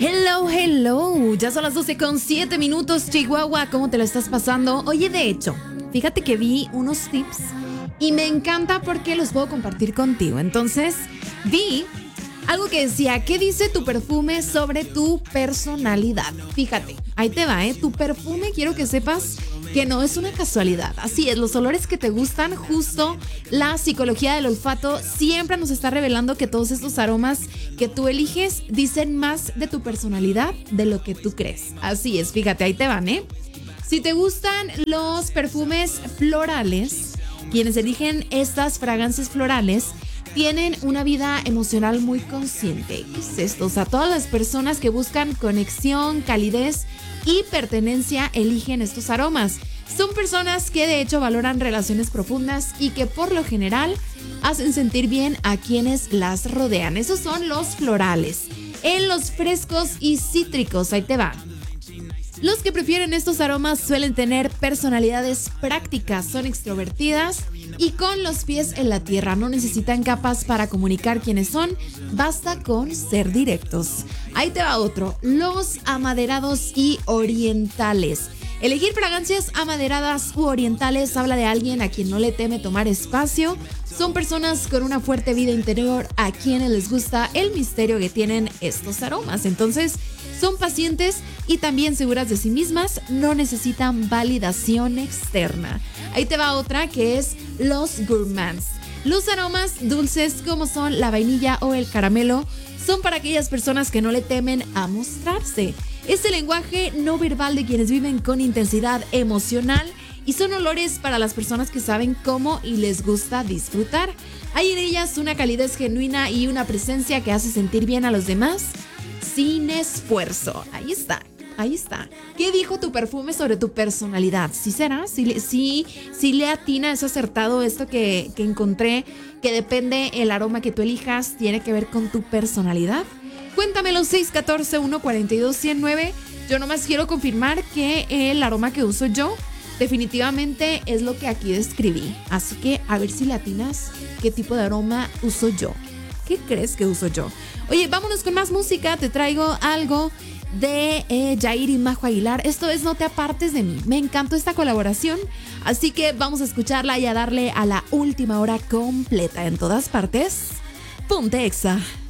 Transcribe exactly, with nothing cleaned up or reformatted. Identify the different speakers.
Speaker 1: Hello, hello. Ya son las doce con siete minutos, Chihuahua. ¿Cómo te lo estás pasando? Oye, de hecho, fíjate que vi unos tips y me encanta porque los puedo compartir contigo. Entonces, vi algo que decía, ¿qué dice tu perfume sobre tu personalidad? Fíjate, ahí te va, ¿eh? Tu perfume, quiero que sepas que no es una casualidad. Así es, los olores que te gustan, justo la psicología del olfato siempre nos está revelando que todos estos aromas que tú eliges dicen más de tu personalidad de lo que tú crees. Así es, fíjate, ahí te van, ¿eh? Si te gustan los perfumes florales, quienes eligen estas fragancias florales tienen una vida emocional muy consciente. ¿Qué es esto? O sea, todas las personas que buscan conexión, calidez y pertenencia eligen estos aromas. Son personas que de hecho valoran relaciones profundas y que por lo general hacen sentir bien a quienes las rodean. Esos son los florales. En los frescos y cítricos, ahí te va. Los que prefieren estos aromas suelen tener personalidades prácticas, son extrovertidas y con los pies en la tierra. No necesitan capas para comunicar quiénes son, basta con ser directos. Ahí te va otro, los amaderados y orientales. Elegir fragancias amaderadas u orientales habla de alguien a quien no le teme tomar espacio. Son personas con una fuerte vida interior a quienes les gusta el misterio que tienen estos aromas. Entonces, son pacientes y también seguras de sí mismas, no necesitan validación externa. Ahí te va otra que es los gourmands. Los aromas dulces como son la vainilla o el caramelo son para aquellas personas que no le temen a mostrarse. Es el lenguaje no verbal de quienes viven con intensidad emocional y son olores para las personas que saben cómo y les gusta disfrutar. Hay en ellas una calidez genuina y una presencia que hace sentir bien a los demás sin esfuerzo. Ahí está. Ahí está. ¿Qué dijo tu perfume sobre tu personalidad? ¿Sí será? ¿Sí, sí, sí le atina? ¿Es acertado esto que, que encontré? Que depende el aroma que tú elijas, tiene que ver con tu personalidad. Cuéntamelo seis uno cuatro, uno cuatro dos, uno cero nueve. Yo nomás quiero confirmar que el aroma que uso yo definitivamente es lo que aquí describí. Así que a ver si le atinas qué tipo de aroma uso yo. ¿Qué crees que uso yo? Oye, vámonos con más música. Te traigo algo de eh, Yair y Majo Aguilar. Esto es No te apartes de mí. Me encantó esta colaboración, así que vamos a escucharla y a darle a la última hora completa en todas partes. Ponte Exa.